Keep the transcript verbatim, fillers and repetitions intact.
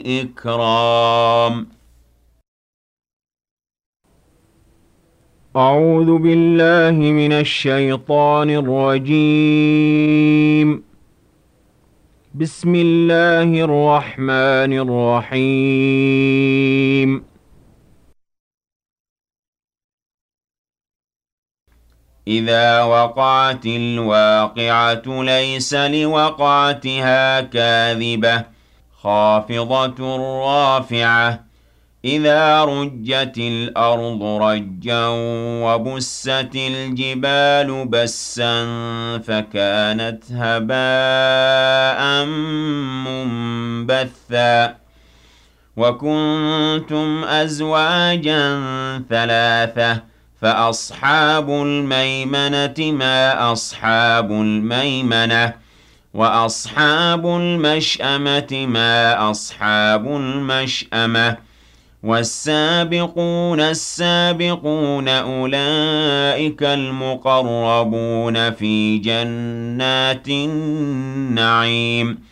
الإكرام. أعوذ بالله من الشيطان الرجيم. بسم الله الرحمن الرحيم. إذا وقعت الواقعة ليس لوقعتها كاذبة خافضة رافعة إذا رجت الأرض رجا وبست الجبال بسا فكانت هباء منبثا وكنتم أزواجا ثلاثة فأصحاب الميمنة ما أصحاب الميمنة وأصحاب المشأمة ما أصحاب المشأمة والسابقون السابقون أولئك المقربون في جنات النعيم